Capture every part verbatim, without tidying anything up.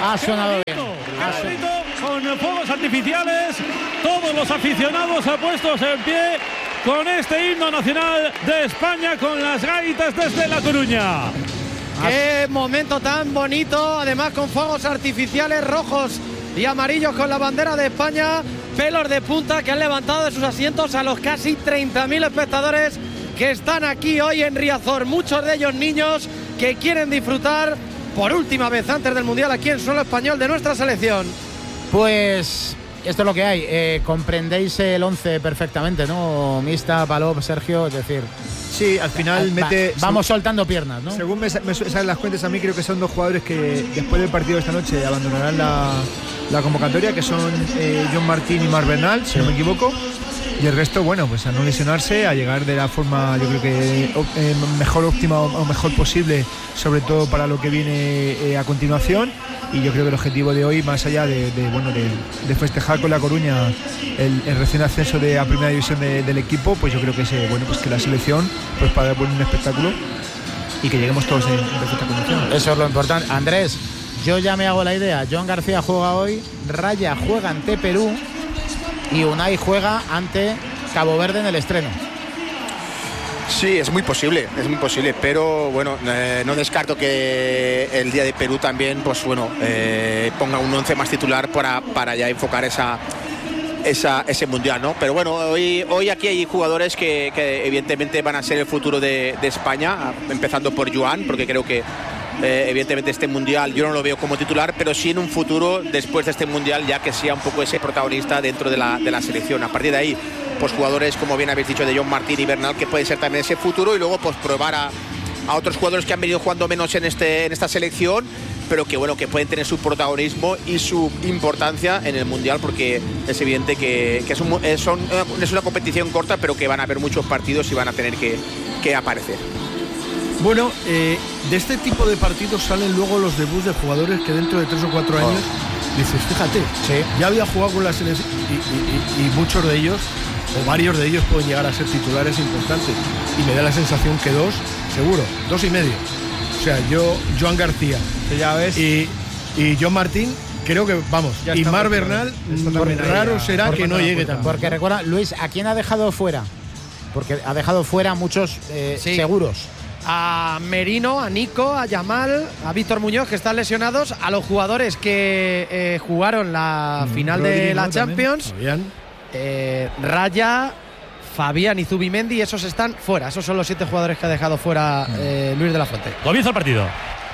Ha sonado qué bonito, bien. qué Ha bonito, con fuegos artificiales, todos los aficionados puestos en pie con este himno nacional de España, con las gaitas desde La Coruña. Qué momento tan bonito, además con fuegos artificiales rojos y amarillos con la bandera de España, pelos de punta que han levantado de sus asientos a los casi treinta mil espectadores que están aquí hoy en Riazor, muchos de ellos niños que quieren disfrutar por última vez antes del Mundial aquí en suelo español de nuestra selección. Pues esto es lo que hay. Eh, comprendéis el once perfectamente, ¿no? Mista, Palop, Sergio, es decir... Sí, al final va, mete... Vamos soltando piernas, ¿no? Según me, me salen las cuentas a mí, creo que son dos jugadores que después del partido de esta noche abandonarán la, la convocatoria, que son eh, John Martín y Marc Bernal, si no me equivoco. Y el resto, bueno, pues a no lesionarse, a llegar de la forma, yo creo que eh, mejor óptima o mejor posible, sobre todo para lo que viene eh, a continuación. Y yo creo que el objetivo de hoy, más allá de, de bueno de, de festejar con La Coruña el, el recién ascenso de a primera división de, del equipo, pues yo creo que es, bueno, pues que la selección, pues para dar un espectáculo y que lleguemos todos en, en perfecta condición. Eso es lo importante. Andrés, yo ya me hago la idea. Joan García juega hoy, Raya juega ante Perú y Unai juega ante Cabo Verde en el estreno. Sí, es muy posible, es muy posible, pero bueno, eh, no descarto que el día de Perú también, pues bueno, eh, ponga un once más titular para, para ya enfocar esa, esa, ese mundial, ¿no? Pero bueno, hoy, hoy aquí hay jugadores que, que evidentemente van a ser el futuro de, de España, empezando por Joan, porque creo que eh, evidentemente este mundial yo no lo veo como titular, pero sí en un futuro, después de este mundial, ya que sea un poco ese protagonista dentro de la, de la selección. A partir de ahí, pues jugadores, como bien habéis dicho, de John Martín y Bernal, que puede ser también ese futuro, y luego pues probar a, a otros jugadores que han venido jugando menos en, este, en esta selección, pero que bueno, que pueden tener su protagonismo y su importancia en el mundial, porque es evidente que, que es, un, es, son, es una competición corta, pero que van a haber muchos partidos y van a tener que, que aparecer. Bueno, eh, de este tipo de partidos salen luego los debuts de jugadores que dentro de tres o cuatro años oh. dices, fíjate, sí. ya había jugado con la selección y, y, y, y muchos de ellos, o varios de ellos, pueden llegar a ser titulares importantes. Y me da la sensación que dos, seguro, dos y medio. O sea, yo, Joan García ya ves. Y, y John Martín, creo que, vamos, ya y Marc Bernal, raro será que no llegue tampoco. Porque recuerda, Luis, ¿a quién ha dejado fuera? Porque ha dejado fuera muchos eh, sí. seguros. A Merino, a Nico, a Yamal, a Víctor Muñoz, que están lesionados, a los jugadores que eh, jugaron la mm, final Rodrigo, de la Champions, eh, Raya, Fabián y Zubimendi, esos están fuera. Esos son los siete jugadores que ha dejado fuera eh, Luis de la Fuente. Comienza el partido.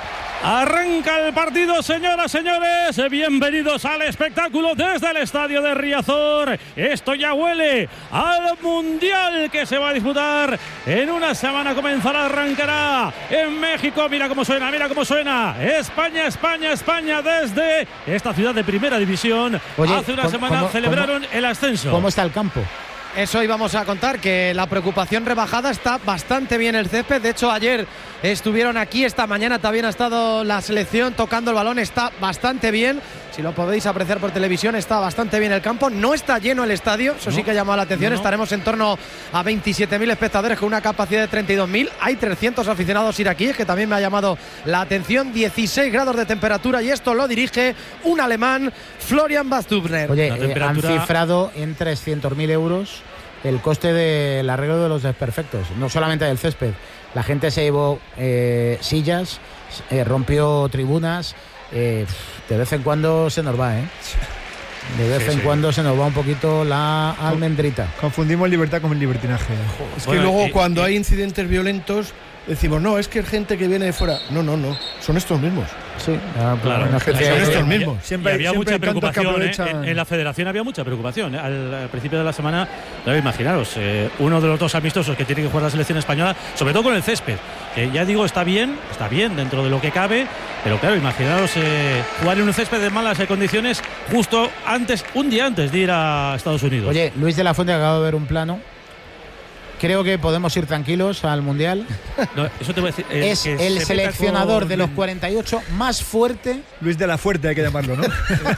Arranca el partido, señoras, señores. Bienvenidos al espectáculo desde el estadio de Riazor. Esto ya huele al Mundial que se va a disputar en una semana. Comenzará, arrancará en México. Mira cómo suena, mira cómo suena. España, España, España desde esta ciudad de primera división. Oye, hace una semana ¿cómo, celebraron cómo, el ascenso. ¿Cómo está el campo? Eso íbamos a contar, que la preocupación rebajada, está bastante bien el césped. De hecho, ayer estuvieron aquí, esta mañana también ha estado la selección tocando el balón, está bastante bien. Si lo podéis apreciar por televisión, está bastante bien el campo. No está lleno el estadio, eso no, sí que ha llamado la atención. No, no. Estaremos en torno a veintisiete mil espectadores con una capacidad de treinta y dos mil. Hay trescientos aficionados iraquíes, que también me ha llamado la atención. dieciséis grados de temperatura, y esto lo dirige un alemán, Florian Bastubner. Oye, eh, han cifrado en trescientos mil euros el coste del arreglo de los desperfectos, no solamente del césped. La gente se llevó eh, sillas, eh, rompió tribunas. Eh, de vez en cuando se nos va, ¿eh? De vez sí, en sí. cuando se nos va un poquito la almendrita. Confundimos libertad con el libertinaje. Es bueno, que luego y, cuando y, hay incidentes violentos decimos, no, es que es gente que viene de fuera. No, no, no, son estos mismos. Sí, ah, claro, una son estos mismos. Siempre, había siempre mucha preocupación, ¿eh? en, en la federación había mucha preocupación, ¿eh? al, al principio de la semana. Imaginaros, eh, uno de los dos amistosos que tiene que jugar la selección española, sobre todo con el césped, que ya digo, está bien, está bien dentro de lo que cabe, pero claro, imaginaros eh, jugar en un césped de malas condiciones justo antes, un día antes de ir a Estados Unidos. Oye, Luis de la Fuente, acabo de ver un plano creo que podemos ir tranquilos al Mundial. No, eso te voy a decir. Eh, es el seleccionador con... de los cuarenta y ocho más fuerte. Luis de la Fuerte hay que llamarlo, ¿no?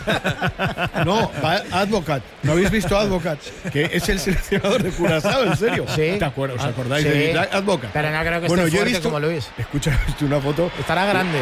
No, Advocat. ¿No habéis visto Advocat? Que es el seleccionador de Curazao, ¿en serio? Sí. ¿Te acuerdas? ¿Os acordáis sí. de Advocat? Pero no creo que bueno, esté yo fuerte he visto, como Luis. Escucha, he visto una foto. Estará grande.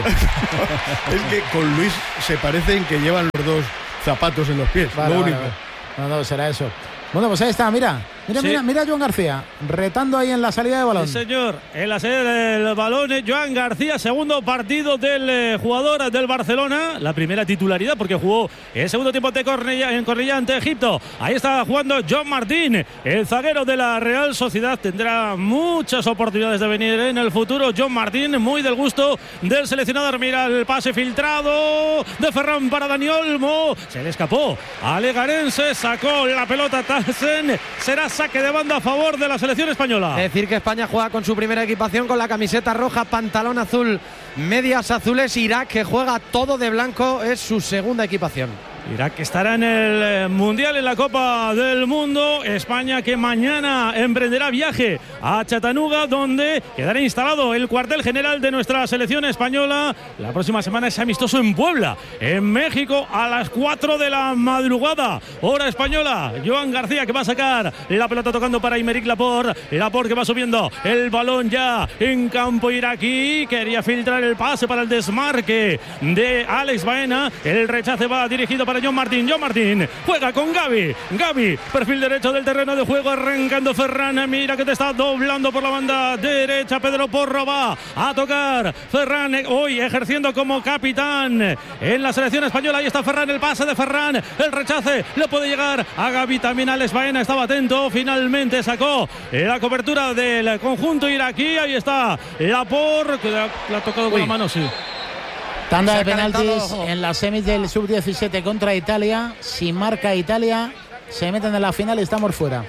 Es que con Luis se parecen que llevan los dos zapatos en los pies. Vale, lo vale, único. vale. No, no, será eso. Bueno, pues ahí está, mira. Mira, sí. mira, mira a Joan García, retando ahí en la salida de balón. Sí, señor. En la salida del balón, Joan García, segundo partido del eh, jugador del Barcelona. La primera titularidad porque jugó el segundo tiempo de Cornellá, en Cornellá ante Egipto. Ahí está jugando John Martín, el zaguero de la Real Sociedad. Tendrá muchas oportunidades de venir en el futuro. John Martín, muy del gusto del seleccionador. Mira el pase filtrado de Ferran para Dani Olmo. Se le escapó a Legarense, sacó la pelota Tassen. Será saque de banda a favor de la selección española. Decir que España juega con su primera equipación, con la camiseta roja, pantalón azul, medias azules. Irak, que juega todo de blanco, es su segunda equipación. Irak estará en el Mundial, en la Copa del Mundo. España que mañana emprenderá viaje a Chattanooga, donde quedará instalado el cuartel general de nuestra selección española. La próxima semana es amistoso en Puebla, en México, a las cuatro de la madrugada, hora española. Joan García, que va a sacar la pelota tocando para Aymeric Laporte. Laporte que va subiendo el balón ya en campo iraquí. Quería filtrar el pase para el desmarque de Alex Baena. El rechace va dirigido para John Martín. John Martín juega con Gavi. Gavi, perfil derecho del terreno de juego, arrancando Ferran. Mira que te está doblando por la banda derecha. Pedro Porro va a tocar. Ferran hoy ejerciendo como capitán en la selección española. Ahí está Ferran, el pase de Ferran. El rechace le puede llegar a Gavi. También Alex Baena estaba atento. Finalmente sacó la cobertura del conjunto iraquí. Ahí está Laporte, que la ha tocado con Uy. la mano, sí. Tanda Se de ha penaltis calentado. en la semis del sub diecisiete contra Italia. Si marca Italia, se meten en la final y estamos fuera.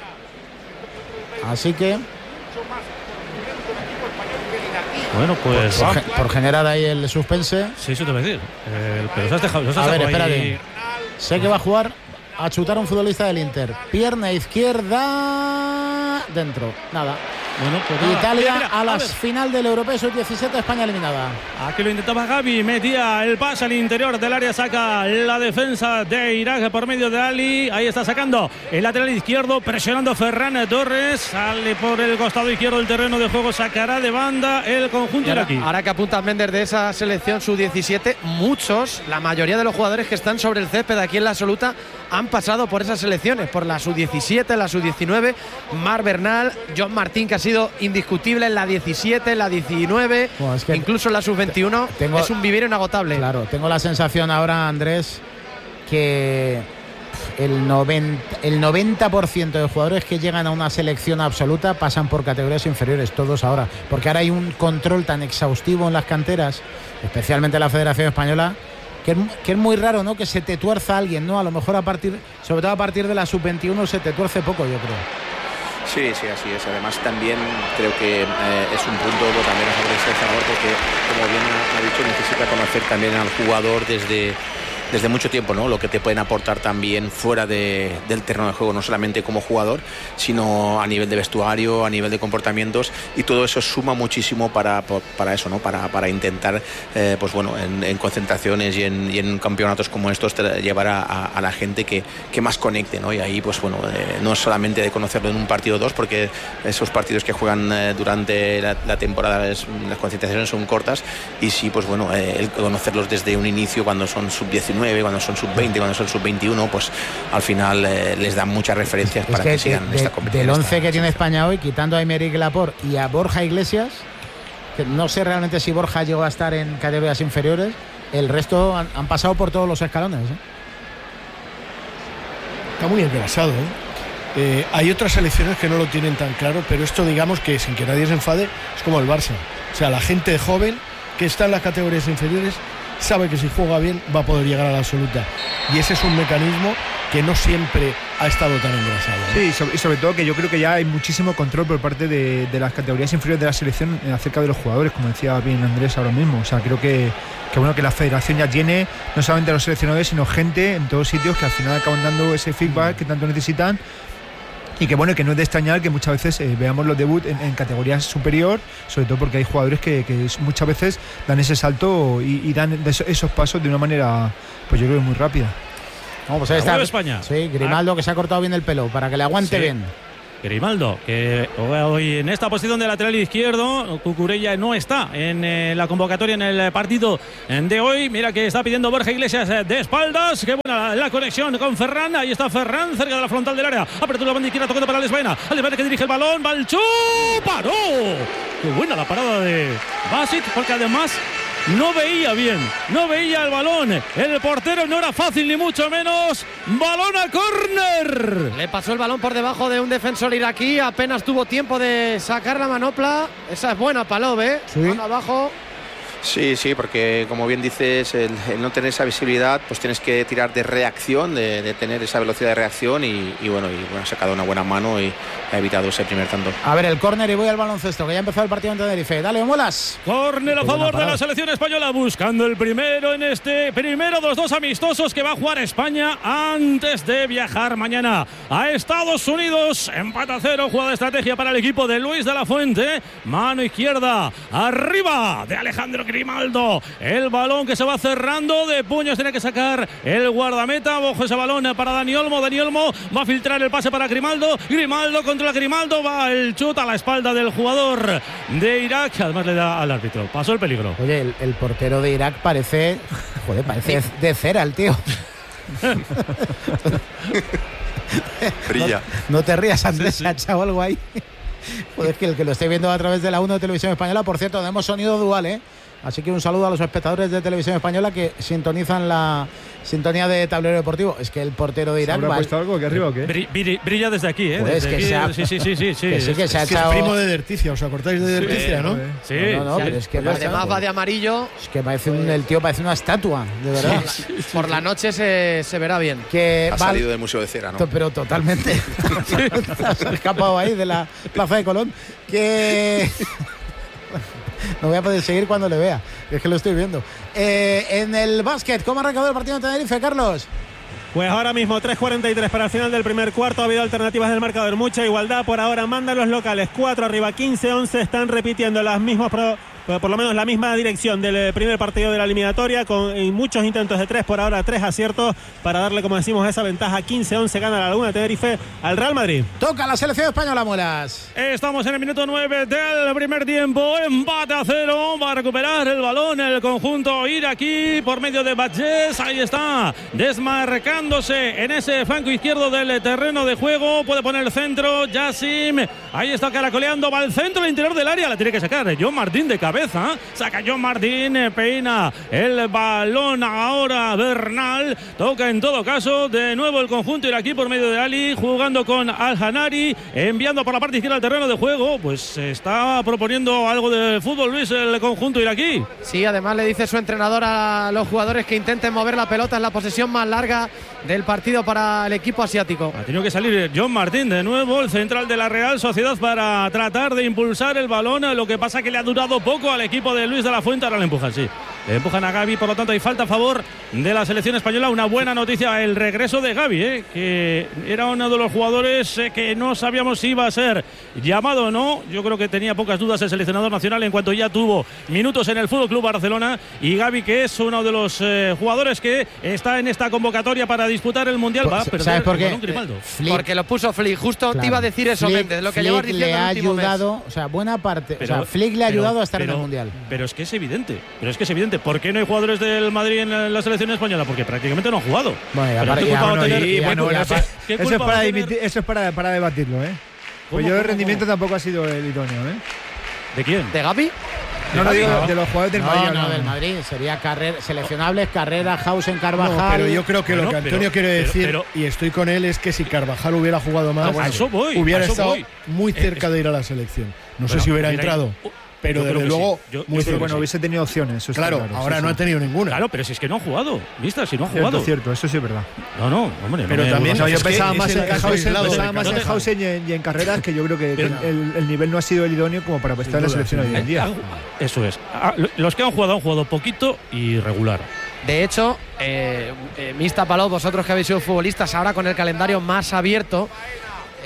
Así que Bueno, pues por, ge- por generar ahí el suspense. sí, eso te voy a decir. Eh, pero os has dejado, os has A ver, dejado ahí. espérate. Sé que va a jugar a chutar a un futbolista del Inter. Pierna izquierda dentro. Nada. Bueno, pues nada. Italia Mira, mira, a la ver. final del Europeo sub diecisiete, España eliminada. Aquí lo intentaba Gavi, metía el pase al interior del área, saca la defensa de Irak por medio de Ali. Ahí está sacando el lateral izquierdo, presionando Ferran Torres. Sale por el costado izquierdo del terreno de juego, sacará de banda el conjunto Y ahora, iraquí. ahora que apuntas, Méndez, de esa selección sub diecisiete, muchos, la mayoría de los jugadores que están sobre el césped aquí en la absoluta han pasado por esas selecciones, por la sub diecisiete, la sub diecinueve. Mar Bernal, John Martín, que ha sido indiscutible en la diecisiete, en la diecinueve, Bueno, es que incluso en la sub veintiuno. tengo- Es un vivir inagotable. Claro, tengo la sensación ahora, Andrés, que el noventa, el noventa por ciento de jugadores que llegan a una selección absoluta pasan por categorías inferiores, todos ahora, porque ahora hay un control tan exhaustivo en las canteras, especialmente en la Federación Española, que es, que es muy raro, ¿no?, que se te tuerza alguien, ¿no? A lo mejor a partir, sobre todo a partir de la sub veintiuno se te tuerce poco, yo creo. Sí, sí, así es. Además, también creo que eh, es un punto también a favor del seleccionador, porque, como bien ha, ha dicho, necesita conocer también al jugador desde, desde mucho tiempo, ¿no? Lo que te pueden aportar también fuera de, del terreno de juego, no solamente como jugador, sino a nivel de vestuario, a nivel de comportamientos, y todo eso suma muchísimo para, para eso, ¿no? Para, para intentar, eh, pues bueno, en, en concentraciones y en, y en campeonatos como estos, llevar a, a, a la gente que, que más conecte, ¿no? Y ahí, pues bueno, eh, no es solamente de conocerlo en un partido o dos, porque esos partidos que juegan eh, durante la, la temporada, es, las concentraciones son cortas, y sí, pues bueno, eh, el conocerlos desde un inicio, cuando son sub diecinueve, cuando son sub veinte, cuando son sub veintiuno, pues al final eh, les dan muchas referencias Es para que, que, sigan de- esta de- competición. del esta- once que tiene esta- España hoy, quitando a Aymeric Laporte y a Borja Iglesias, que no sé realmente si Borja llegó a estar en categorías inferiores, el resto han, han pasado por todos los escalones, ¿eh? Está muy engrasado, ¿eh? Eh, hay otras selecciones que no lo tienen tan claro, pero esto, digamos que sin que nadie se enfade, es como el Barça. O sea, la gente joven que está en las categorías inferiores sabe que si juega bien va a poder llegar a la absoluta. Y ese es un mecanismo que no siempre ha estado tan engrasado, ¿no? Sí, y sobre, y sobre todo que yo creo que ya hay muchísimo control por parte de, de las categorías inferiores de la selección acerca de los jugadores, como decía bien Andrés ahora mismo. O sea, creo que, que bueno que la federación ya tiene no solamente a los seleccionadores, sino gente en todos sitios que al final acaban dando ese feedback que tanto necesitan. Y que bueno, que no es de extrañar que muchas veces eh, veamos los debuts en, en categorías superior, sobre todo porque hay jugadores que, que muchas veces dan ese salto y, y dan esos, esos pasos de una manera, pues yo creo que muy rápida. Vamos a estar. España. Sí, Grimaldo, que se ha cortado bien el pelo para que le aguante sí. bien. Grimaldo, que hoy en esta posición de lateral izquierdo, Cucurella no está en eh, la convocatoria en el partido de hoy. Mira que está pidiendo Borja Iglesias de espaldas. Qué buena la, la conexión con Ferran. Ahí está Ferran, cerca de la frontal del área. Apertura la banda izquierda, tocando para Alex Baena. Alex Baena que dirige el balón. Balchú, paró. Qué buena la parada de Basit, porque además no veía bien, no veía el balón. El portero no era fácil ni mucho menos. Balón a córner. Le pasó el balón por debajo de un defensor iraquí. Apenas tuvo tiempo de sacar la manopla. Esa es buena, Palov, ¿eh? Sí. Balón abajo. Sí, sí, porque como bien dices, el, el no tener esa visibilidad, pues tienes que tirar de reacción, de, de tener esa velocidad de reacción y, y bueno, y bueno, ha sacado una buena mano y ha evitado ese primer tanto. A ver, el córner y voy al baloncesto, que ya ha empezado el partido en Tenerife. Dale, Molas. Córner a favor de la selección española, buscando el primero en este primero de los dos amistosos que va a jugar España antes de viajar mañana a Estados Unidos. Empate a cero, jugada de estrategia para el equipo de Luis de la Fuente. Mano izquierda, arriba de Alejandro Grimaldo. El balón que se va cerrando de puños, tiene que sacar el guardameta. Ojo ese balón para Dani Olmo. Dani Olmo va a filtrar el pase para Grimaldo. Grimaldo contra Grimaldo. Va el chut a la espalda del jugador de Irak. Además le da al árbitro. Pasó el peligro. Oye, el, el portero de Irak parece. Joder, parece de cera el tío. Brilla. No, no te rías, Andrés, Sí, sí. se ha echado algo ahí. Joder, es que el que lo esté viendo a través de la uno de Televisión Española, por cierto, tenemos sonido dual, ¿eh? Así que un saludo a los espectadores de Televisión Española que sintonizan la sintonía de Tablero Deportivo. Es que el portero de Irak ¿Habrá va, puesto algo aquí arriba o qué? Bri- bri- Brilla desde aquí, ¿eh? Joder, es Desde que aquí, se ha- sí, sí, sí, sí, sí. que sí que se ha Es que es echado. primo de Derticia, ¿os acordáis de Derticia, no? Sí, No, no, sí. pero es que Y además va de amarillo. Es que parece un, el tío parece una estatua, de verdad. Por la noche se, se verá bien. Que Ha va- salido del Museo de Cera, ¿no? to- pero totalmente. Se ha escapado ahí de la Plaza de Colón. Que no voy a poder seguir cuando le vea. Es que lo estoy viendo. Eh, en el básquet, ¿cómo ha arrancado el partido de Tenerife, Carlos? Pues ahora mismo tres cuarenta y tres para el final del primer cuarto. Ha habido alternativas del marcador, mucha igualdad. Por ahora mandan los locales, cuatro arriba, quince once. Están repitiendo las mismas, pro, por lo menos la misma dirección del primer partido de la eliminatoria, con muchos intentos de tres. Por ahora tres aciertos para darle, como decimos, esa ventaja. quince once gana la Laguna de Tenerife al Real Madrid. Toca la selección española, Muelas. Estamos en el minuto nueve del primer tiempo. Empate a cero. Va a recuperar el balón el conjunto iraquí por medio de Badges. Ahí está, desmarcándose en ese flanco izquierdo del terreno de juego. Puede poner el centro. Yassim. Ahí está caracoleando. Va al centro, al interior del área. La tiene que sacar John Martín de cabeza. Saca John Martín. Peina el balón ahora Bernal. Toca en todo caso de nuevo el conjunto iraquí por medio de Ali. Jugando con Al-Hanari. Enviando por la parte izquierda al terreno de juego. Pues está proponiendo algo de fútbol, Luis, el conjunto iraquí. Sí, además le dice su entrenador a los jugadores que intenten mover la pelota. Es la posesión más larga del partido para el equipo asiático. Ha tenido que salir John Martín de nuevo, el central de la Real Sociedad, para tratar de impulsar el balón. Lo que pasa que le ha durado poco al equipo de Luis de la Fuente. Ahora le empujan, sí. Le empujan a Gavi, por lo tanto hay falta a favor de la selección española. Una buena noticia, el regreso de Gavi, ¿eh? Que era uno de los jugadores eh, que no sabíamos si iba a ser llamado o no. Yo creo que tenía pocas dudas el seleccionador nacional en cuanto ya tuvo minutos en el Fútbol Club Barcelona. Y Gavi, que es uno de los eh, jugadores que está en esta convocatoria para disputar el Mundial, va a perder ¿Sabes por el qué? balón Grimaldo. Flick, Porque lo puso Flick. Justo claro. te iba a decir eso, Flick- Méndez, lo que Flick llevas diciendo le el ha último mes. ayudado, o sea, buena parte. Pero- o sea, Flick le ha pero- ayudado a estar pero- en el Mundial. Pero es que es evidente, pero es que es evidente. ¿Por qué no hay jugadores del Madrid en la, la selección española? Porque prácticamente no han jugado. Bueno, y Pero aparte- ¿qué y culpa va a bueno, tener- y- y bueno, ¿qué y culpa- aparte- qué Eso culpa es va para, a tener? dimitir- eso es para, para debatirlo, ¿eh? Pues ¿Cómo, yo de cómo, rendimiento cómo? tampoco ha sido el idóneo, ¿eh? ¿De quién? ¿De Gavi? No, no digo No. de los jugadores del No, Madrid. no, no. del Madrid. Sería carrera, seleccionables, Carrera, Hausen, Carvajal. No, pero yo creo que Bueno, lo que Antonio pero- quiere pero- decir, pero- y estoy con él, es que si Carvajal hubiera jugado más, A eso voy, hubiera a eso estado voy. muy Eh, cerca es- de ir a la selección. No sé Bueno, si hubiera hubiera entrado, ido- pero yo creo desde que sí. luego Yo- yo muy creo cerca. que Bueno, sí. hubiese tenido opciones, eso está Claro, claro, ahora sí, no sí. ha tenido ninguna. Claro, pero si es que no ha jugado. ¿Viste? Si no ha Cierto, jugado. cierto, eso sí es verdad. No, no, hombre. Pero no me- también- O sea, yo es que pensaba es más el en caso Hausen, aislado. pensaba más No en te- Hausen y en, y en Carreras, que yo creo que, que Pero- el, el nivel no ha sido el idóneo como para prestar a la duda, selección sin hoy en día. Eh, Eso es. Ah, lo- Los que han jugado han jugado poquito y regular. De hecho, eh, eh, Mista Palou, vosotros que habéis sido futbolistas ahora con el calendario más abierto, eh,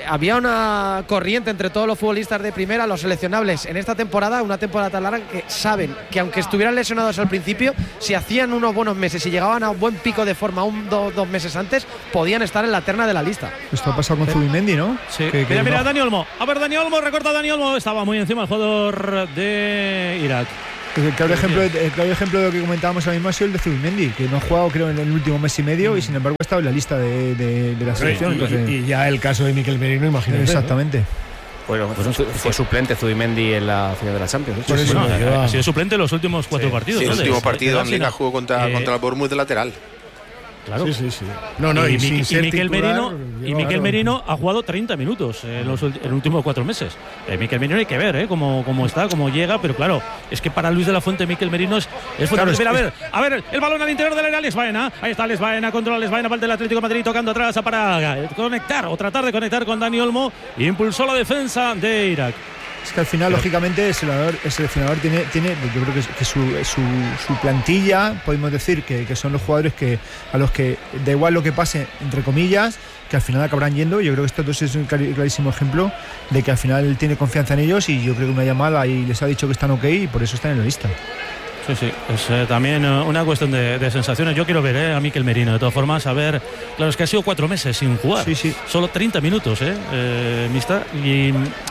había una corriente entre todos los futbolistas de primera, los seleccionables en esta temporada, una temporada tan larga, que saben que aunque estuvieran lesionados al principio, si hacían unos buenos meses y llegaban a un buen pico de forma un do, dos meses antes, podían estar en la terna de la lista. Esto ha pasado con Zubimendi, ¿no? Sí. Que, que mira, mira, no. Dani Olmo. A ver, Dani Olmo, recorta Dani Olmo. Estaba muy encima el jugador de Irak. El claro, ejemplo, el claro ejemplo de lo que comentábamos ahora mismo ha sido el de Zubimendi, que no ha jugado creo en el último mes y medio y sin embargo ha estado en la lista de, de, de la selección. Y, entonces, y, y ya el caso de Mikel Merino, imagínate. Exactamente. Bueno, fue, su, fue suplente Zubimendi en la final de la Champions. Por eso, No, lleva- ha sido suplente en los últimos cuatro Sí. partidos. Sí, el ¿no? último De- partido de en Liga Arsenal. jugó contra, Eh, contra el Bournemouth de lateral. Claro. Sí, sí, sí. No, no, y, y, sin Mi- y ser Mikel titular, Merino, y lleva- Mikel Merino ha jugado treinta minutos en los, ulti- en los últimos cuatro meses. Eh, Mikel Merino hay que ver ¿eh? cómo, cómo está, cómo llega, pero claro, es que para Luis de la Fuente Mikel Merino es, es fundamental. Claro, es- a ver, a ver, el balón al interior del área, Les Baena. Ahí está Les Baena, controla Les Baena, para el del Atlético de Madrid, tocando atrás para eh, conectar o tratar de conectar con Dani Olmo. Impulsó la defensa de Irak. Es que al final, Pero- lógicamente, el seleccionador, el seleccionador tiene, tiene, yo creo que, que su, su, su plantilla, podemos decir que, que son los jugadores que a los que da igual lo que pase, entre comillas, que al final acabarán yendo. Yo creo que estos dos es un clari- clarísimo ejemplo de que al final él tiene confianza en ellos y yo creo que una llamada y les ha dicho que están ok y por eso están en la lista. Sí, sí, es eh, también eh, una cuestión de, de sensaciones. Yo quiero ver eh, a Mikel Merino, de todas formas, a ver, claro, es que ha sido cuatro meses sin jugar. Sí, sí. Solo treinta minutos, ¿eh? eh Mister. Y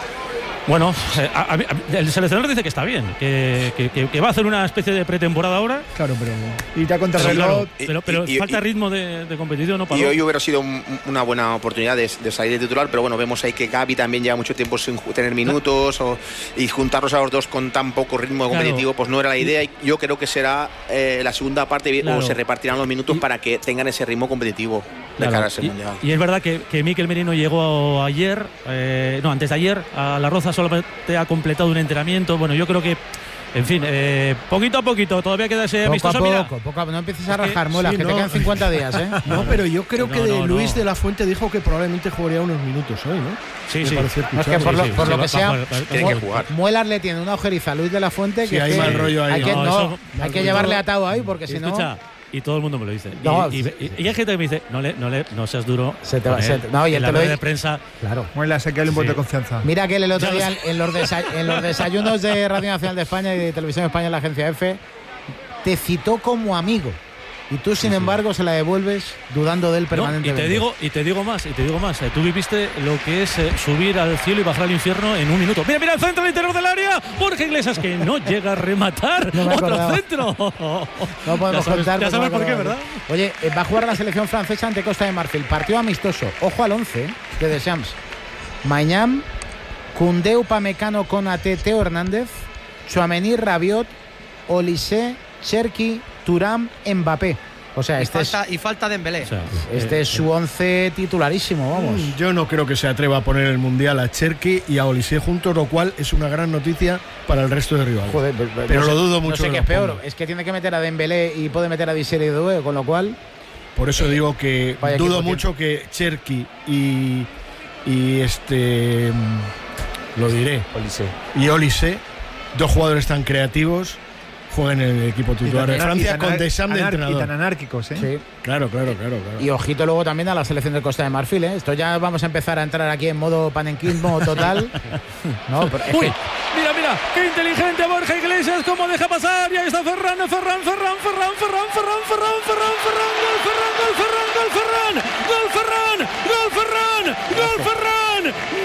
bueno, eh, a- a- a- el seleccionador dice que está bien, que, que, que- que va a hacer una especie de pretemporada ahora. Claro, pero irte a Pero, contrarreloj. claro, Y- pero, pero y- y- falta y- ritmo de, de competición, ¿no, Pablo? Y hoy hubiera sido un- una buena oportunidad de, de salir de titular, pero bueno, vemos ahí que Gavi también lleva mucho tiempo sin ju- tener minutos o- y juntarlos a los dos con tan poco ritmo Claro. competitivo, pues no era la idea. Y yo creo que será eh, la segunda parte Claro. o se repartirán los minutos Y- para que tengan ese ritmo competitivo de Claro, cara a ese y, mundial. y es verdad que, que Mikel Merino llegó ayer, eh, no, antes de ayer, a La Roza solamente ha completado un entrenamiento. Bueno, yo creo que, en fin, eh, poquito a poquito, todavía queda ese Poco a amistoso. Mira, poco, poco a- no empieces a Es que- rajar, Mola, sí, que no. te quedan cincuenta días, ¿eh? No, pero yo creo No, que de no, Luis no. de la Fuente dijo que probablemente jugaría unos minutos hoy, ¿no? Sí, Me sí. pareció No, es que escuchar. por lo, sí, por sí, lo va- que sea, va- va- va- Tiene que jugar. Muelas le tiene una ojeriza a Luis de la Fuente Sí, que, hay es que mal rollo ahí. hay que, No, no, eso- hay que llevarle atado ahí porque Y si no escucha, y todo el mundo me lo dice. Y- No, y, y- y hay gente que me dice, no, le, no, le, no seas duro. Se te va- con se él. te- no, y En él la te lo rueda dice- de prensa. claro. Muela, sacarle un voto Sí. de confianza. Mira que el otro Ya lo día sé. en los, desa- en los desayunos de Radio Nacional de España y de Televisión Española, la agencia F, te citó como amigo y tú sin embargo se la devuelves dudando de él No, y permanentemente. te digo y te digo más y te digo más eh, tú viviste lo que es eh, subir al cielo y bajar al infierno en un minuto. Mira, mira el centro al interior del área, Borja Iglesias que no llega a rematar. No me otro acordaba. centro. No podemos ya sabes, contar. ya porque sabes no por qué, me ¿verdad? acordaba. Oye, eh, va a jugar la selección francesa ante Costa de Marfil. Partido amistoso. Ojo al once eh, de Deschamps. Mañana, Koundé, Upamecano, Konaté, Teo Hernández, Tchouaméni, Rabiot, Olise, Cherki, Thuram, Mbappé. O sea, Y este es, falta, y falta Dembélé. O sea, este eh, es su once titularísimo, vamos. Mm, Yo no creo que se atreva a poner el Mundial a Cherki y a Olise juntos, lo cual es una gran noticia para el resto de rivales. Joder, pero, Pero no lo sé- dudo mucho No sé que qué lo es peor. ponga. Es que tiene que meter a Dembélé y puede meter a Disser y Doué, con lo cual. Por eso digo que Vaya dudo equipo mucho que Cherki y, y este mm, lo diré Olise. y Olise, dos jugadores tan creativos, jueguen en el equipo titular de Y tan- Francia y tan con anar- Deschamps de anar- Y tan entrenador. anárquicos, ¿eh? Sí. Claro, claro, claro, claro. Y ojito luego también a la selección de Costa de Marfil, ¿eh? Esto ya vamos a empezar a entrar aquí en modo panenquismo total. No, pero es Uy, que- mira, mira, qué inteligente Borja Iglesias, cómo deja pasar. Y ahí está Ferran, Ferran, Ferran, Ferran, Ferran, Ferran, Ferran, Ferran, Ferran, gol Ferran, gol Ferran, gol Ferran, gol Ferran, gol Ferran, gol Ferran,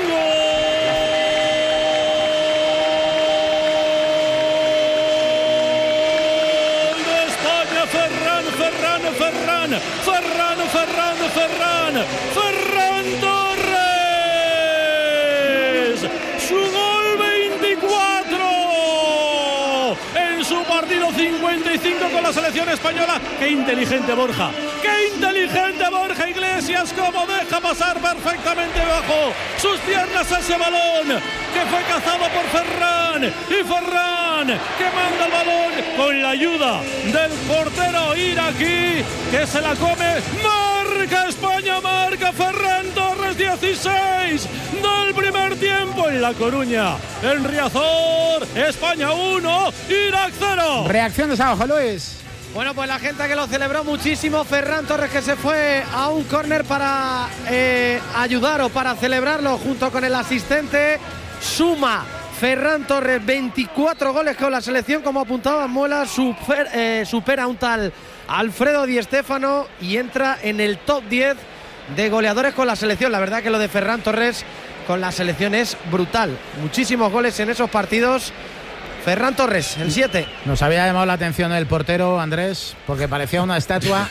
gol de España, Ferran, Ferran, Ferran, Ferran, Ferran, Ferran, Ferran Torres, su gol veinticuatro en su partido cincuenta y cinco con la selección española. Qué inteligente Borja, qué inteligente Borja Iglesias, cómo deja pasar perfectamente bajo sus piernas ese balón que fue cazado por Ferran, y Ferran que manda el balón con la ayuda del portero iraquí que se la come. Marca España, marca Ferran Torres, dieciséis del primer tiempo en La Coruña, en Riazor. España uno, Irak cero. Reacciones abajo, Luis. Bueno, pues la gente que lo celebró muchísimo, Ferran Torres, que se fue a un córner para eh, ayudar o para celebrarlo junto con el asistente. Suma Ferran Torres veinticuatro goles con la selección, como apuntaba Muela, super, eh, supera a un tal Alfredo Di Stéfano y entra en el top diez de goleadores con la selección. La verdad que lo de Ferran Torres con la selección es brutal. Muchísimos goles en esos partidos. Ferran Torres, el siete. Nos había llamado la atención el portero, Andrés, porque parecía una estatua.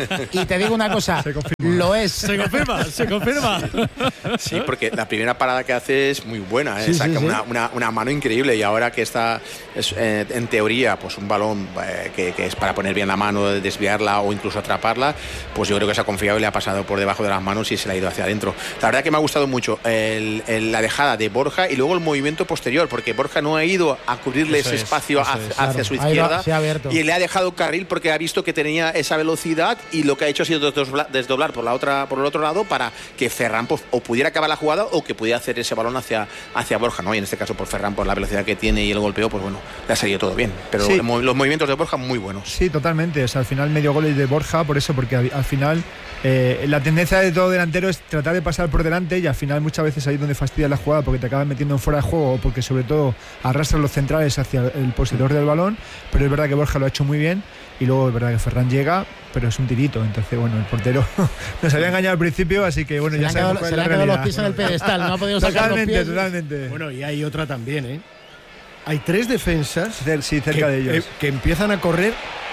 Y te digo una cosa, lo es. Se confirma, se confirma. Sí, porque la primera parada que hace es muy buena, ¿eh? Sí, Saca sí, sí. Una, una, una mano increíble, y ahora que está, es, eh, en teoría, pues un balón eh, que, que es para poner bien la mano, desviarla o incluso atraparla, pues yo creo que esa confiable le ha pasado por debajo de las manos y se le ha ido hacia adentro. La verdad que me ha gustado mucho el, el, la dejada de Borja y luego el movimiento posterior, porque Borja no ha ido a cubrirle Eso ese es, espacio eso hacia, es, hacia claro. su Ahí va, izquierda, se ha abierto. y le ha dejado carril porque ha visto que tenía esa velocidad, y lo que ha hecho ha sido desdoblar, desdoblar por la otra, por el otro lado, para que Ferran pues, o pudiera acabar la jugada o que pudiera hacer ese balón hacia, hacia Borja, ¿no? Y en este caso por Ferran, por la velocidad que tiene y el golpeo, pues bueno, le ha salido todo bien. Pero Sí. el mo- los movimientos de Borja muy buenos. Sí, totalmente. O sea, al final medio gol es de Borja, por eso, porque al, al final eh, la tendencia de todo delantero es tratar de pasar por delante, y al final muchas veces ahí es donde fastidia la jugada, porque te acabas metiendo en fuera de juego o porque sobre todo arrastran los centrales hacia el poseedor del balón. Pero es verdad que Borja lo ha hecho muy bien, y luego es verdad que Ferran llega, pero es un tirito. Entonces, bueno, el portero nos había engañado al principio, así que bueno, Se le ya han sabemos quedado, cuál se es le la han quedado los realidad. pies en el pedestal, no ha podido sacar los Totalmente, pies. totalmente. Bueno, y hay otra también, ¿eh? Hay tres defensas Cer- sí, cerca que, de ellos. eh, que empiezan a correr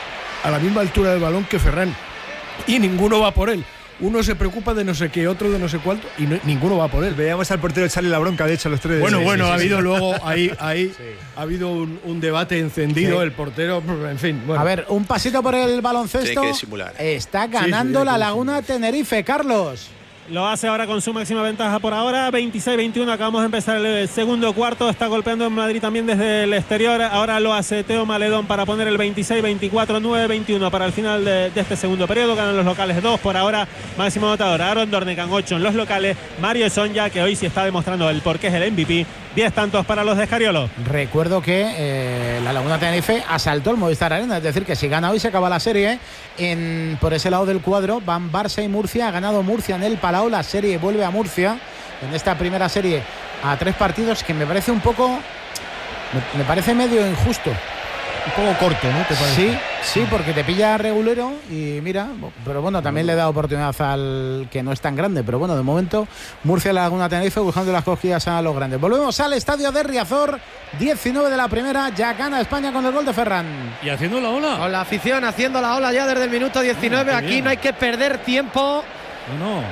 a la misma altura del balón que Ferran, y ninguno va por él. Uno se preocupa de no sé qué, otro de no sé cuánto, y no- ninguno va por él. Veíamos al portero echarle la bronca, de hecho, a los tres. Bueno, Sí, bueno, sí, ha sí, habido sí. luego ahí, ahí ha habido un, un debate encendido, Sí. el portero, en fin. Bueno. A ver, un pasito por el baloncesto. Tiene que disimular. Está Sí, ganando sí, la sí, Laguna sí. Tenerife, Carlos. Lo hace ahora con su máxima ventaja por ahora, veintiséis veintiuno. Acabamos de empezar el segundo cuarto. Está golpeando en Madrid también desde el exterior. Ahora lo hace Teo Maledón para poner el veintiséis veinticuatro, nueve veintiuno para el final de, de este segundo periodo. Ganan los locales dos por ahora. Máximo anotador Aaron Dornegan, ocho en los locales. Mario Sonja, que hoy sí está demostrando el por qué es el M V P. diez tantos para los de Escariolo. Recuerdo que eh, la Laguna Tenerife asaltó el Movistar Arena, es decir, que si gana hoy se acaba la serie. En, por ese lado del cuadro van Barça y Murcia. Ha ganado Murcia en el Palau, la serie vuelve a Murcia en esta primera serie a tres partidos, que me parece un poco, me, me parece medio injusto. Un poco corto, ¿no? ¿Te parece? Sí, sí, porque te pilla regulero y mira, pero bueno, también le da oportunidad al que no es tan grande, pero bueno, de momento Murcia, la Laguna Tenerife buscando las cogidas a los grandes. Volvemos al estadio de Riazor, diecinueve de la primera, ya gana España con el gol de Ferran. Y haciendo la ola. Con la afición haciendo la ola ya desde el minuto diecinueve. qué Aquí bien. no hay que perder tiempo. No, no.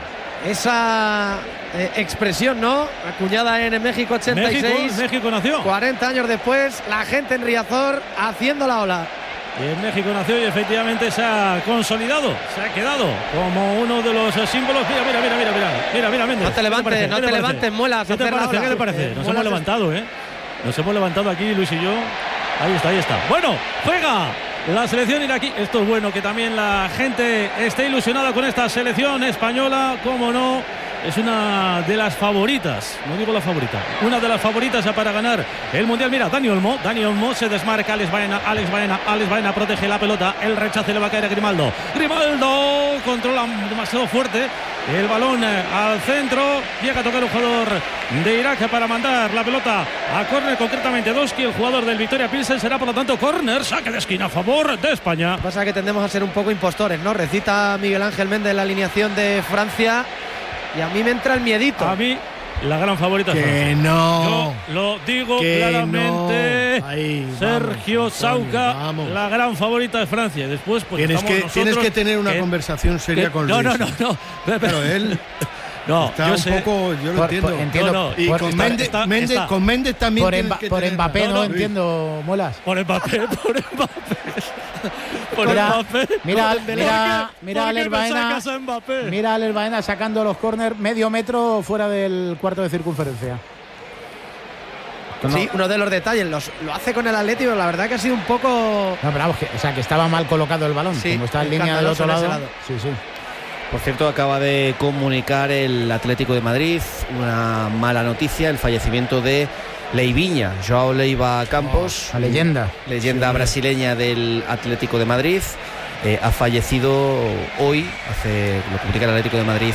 Esa eh, expresión, ¿no? Acuñada en México ochenta y seis. México, México nació. cuarenta años después, la gente en Riazor haciendo la ola. Y en México nació y efectivamente se ha consolidado, se ha quedado como uno de los símbolos. Mira, mira, mira, mira, mira, mira, mira, Méndez. No te levantes, parece? no ¿Qué te parece? levantes, Muelas, ¿Qué te hacer la parece? ola. ¿Qué te parece? Eh, Nos Muelas hemos es- levantado, ¿eh? Nos hemos levantado aquí, Luis y yo. Ahí está, ahí está. Bueno, juega la selección iraquí. Esto es bueno, que también la gente esté ilusionada con esta selección española, cómo no. Es una de las favoritas, no digo la favorita, una de las favoritas para ganar el Mundial. Mira, Dani Olmo, Dani Olmo se desmarca, Alex Baena, Alex Baena, Alex Baena protege la pelota, el rechace le va a caer a Grimaldo. Grimaldo controla demasiado fuerte el balón eh, al centro, llega a tocar un jugador de Irak para mandar la pelota a córner, concretamente Doski, el jugador del Victoria Pilsen. Será por lo tanto córner, saque de esquina a favor de España. Lo que pasa es que tendemos a ser un poco impostores, ¿no? Recita Miguel Ángel Méndez la alineación de Francia y a mí me entra el miedito. A mí la gran favorita es Francia. Que no. Yo lo digo Que claramente. no. Ahí, Sergio vamos, Antonio, Sauca, vamos. la gran favorita de Francia. Después, pues Tienes estamos que, nosotros, tienes que tener una que- conversación seria que- con no, Luis. no, no, no. Pero él no, está yo un sé. poco, yo lo Por- entiendo. por- entiendo, No, no, Y por- con, está- Méndez, está- Méndez- está- con Méndez también Por, tienes Emba- que por tener- Mbappé no, no, entiendo, Muelas. Por Mbappé, por Mbappé. Por Mira, Mbappé. mira, ¿Por qué? mira, ¿Por mira qué a Alex me Baena. sacas a Mbappé? Mira a Alex Baena sacando los córner medio metro fuera del cuarto de circunferencia. Sí, uno de los detalles, los, lo hace con el Atlético, la verdad que ha sido un poco... No, pero vamos, que, o sea, que estaba mal colocado el balón. Sí, como está en línea del escandaloso otro en ese lado. lado. Sí, sí. Por cierto, acaba de comunicar el Atlético de Madrid una mala noticia, el fallecimiento de Leivinha, Joao Leiva Campos, oh, la leyenda. Leyenda sí. brasileña del Atlético de Madrid. Eh, ha fallecido hoy, hace lo publica el Atlético de Madrid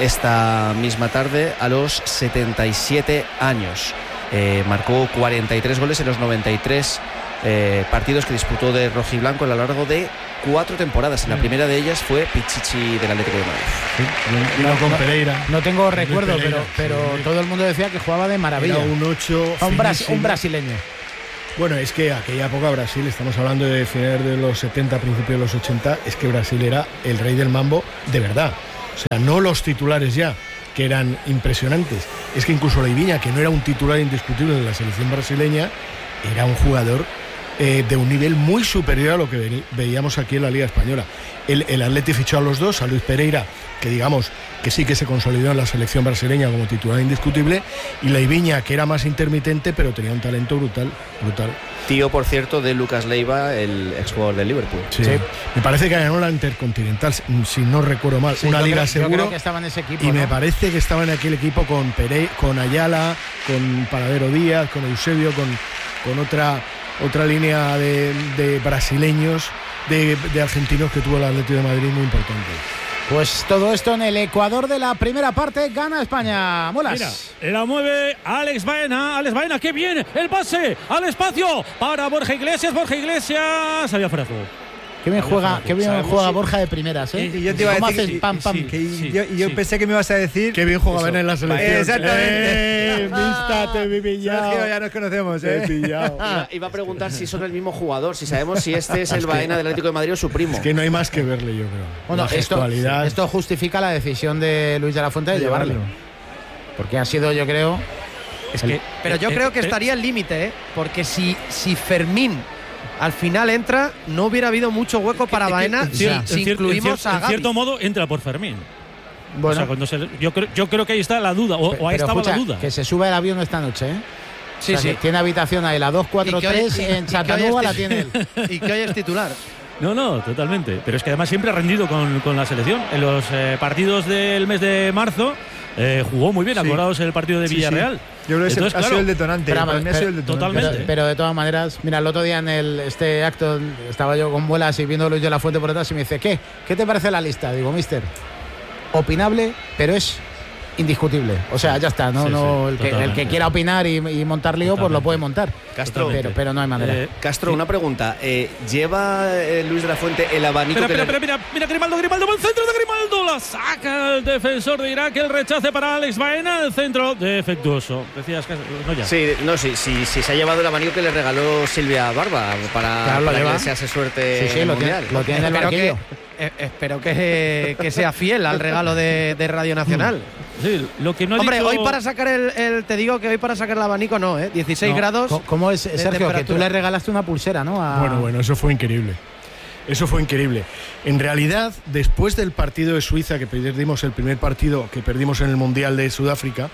esta misma tarde, a los setenta y siete años. Eh, marcó cuarenta y tres goles en los noventa y tres eh, partidos que disputó de rojiblanco a lo largo de cuatro temporadas. En la primera de ellas fue Pichichi del Atlético de Madrid. Sí, no, con Pereira. No tengo recuerdo, Pereira, pero, pero sí. todo el mundo decía que jugaba de maravilla. Era un ocho. Un, bras, un brasileño. Bueno, es que aquella época Brasil, estamos hablando de finales de los setenta, principios de los ochenta, es que Brasil era el rey del mambo de verdad. O sea, no los titulares ya, que eran impresionantes. Es que incluso Leivinha, que no era un titular indiscutible de la selección brasileña, era un jugador eh, de un nivel muy superior a lo que ve, veíamos aquí en la Liga Española. El, el Atleti fichó a los dos, a Luis Pereira, que digamos que sí que se consolidó en la selección brasileña como titular indiscutible, y Leivinha, que era más intermitente, pero tenía un talento brutal, brutal. Tío, por cierto, de Lucas Leiva, el exjugador del Liverpool. Sí. sí. Me parece que ganó la Intercontinental, si no recuerdo mal, sí, una liga creo, seguro. Yo creo que estaba en ese equipo, y ¿no? me parece que estaba en aquel equipo con Pere, con Ayala, con Paradero Díaz, con Eusebio, con, con otra, otra línea de, de brasileños, de, de argentinos que tuvo el Atlético de Madrid muy importante. Pues todo esto en el Ecuador de la primera parte, gana España. Molas. Mira, la mueve Alex Baena. Alex Baena, qué bien. El pase al espacio para Borja Iglesias. Borja Iglesias. Había fuera de juego. Qué bien juega, qué bien juega Borja de primeras, ¿eh? Y yo te iba a decir, haces, pam, pam. Sí, que sí, yo, yo sí. pensé que me ibas a decir. Qué bien juega Baena en la selección. Exactamente. Eh, vista, te he pillado. Sergio, ya nos conocemos, Te he ¿eh? pillado. Iba, iba a preguntar si son el mismo jugador, si sabemos si este es el Baena del Atlético de Madrid o su primo. Es que no hay más que verle, yo creo. Bueno, la esto, gestualidad. esto justifica la decisión de Luis de la Fuente de llevarle. Porque ha sido, yo creo. Es que, pero yo eh, creo que eh, estaría el límite, ¿eh? Porque si, si Fermín al final entra, no hubiera habido mucho hueco para Baena en si, cier- si en cier- incluimos en cier- a En Gavi. cierto modo, entra por Fermín. Bueno, O sea, cuando se, yo, creo, yo creo que ahí está la duda, o, o ahí pero estaba escucha, la duda. que se sube al avión esta noche, ¿eh? Sí, O sea, sí. que tiene habitación ahí, la dos cuatro tres Y que hoy- en y que Chattanooga hoy la es- tiene él. Y que hoy es titular. No, no, totalmente. Pero es que además siempre ha rendido con, con la selección. En los eh, partidos del mes de marzo eh, jugó muy bien, Sí. acordaos el partido de Sí, Villarreal. sí. Yo creo que ese Entonces, ha claro, sido el detonante. pero, Para mí ha sido el detonante. totalmente. Pero, pero de todas maneras, mira, el otro día en el, este acto estaba yo con Vuelas y viendo a Luis de la Fuente por detrás y me dice, ¿qué? ¿Qué te parece la lista? Digo, mister, opinable, pero es indiscutible. O sea, ya está, no, Sí, no, sí, el, que, el totalmente. que quiera opinar y, y montar lío, pues lo puede montar. Castro, pero, pero no hay manera. Eh, Castro, una pregunta. Eh, ¿Lleva eh, Luis de la Fuente el abanico Espera, que espera, le- espera, mira, mira Grimaldo, Grimaldo, buen centro de Grimaldo, la saca el defensor de Irak, el rechace para Alex Baena, el centro defectuoso. Decías que no ya. Sí, no, sí, sí, sí, se ha llevado el abanico que le regaló Silvia Barba para, Claro, lo para que lleva. le desease suerte Sí, sí, en el lo tiene, Mundial. lo tiene en el Espero que, banquillo. eh, espero que, que sea fiel al regalo de, de Radio Nacional. Sí, lo que no ha Hombre, dicho- hoy para sacar el, el- te digo que hoy para sacar el abanico no, ¿eh? dieciséis No. grados. ¿Cómo- ¿Cómo es, de Sergio, que tú temperatura. le regalaste una pulsera, ¿no? A- Bueno, bueno, eso fue increíble. Eso fue increíble. En realidad, después del partido de Suiza, que perdimos el primer partido que perdimos en el Mundial de Sudáfrica,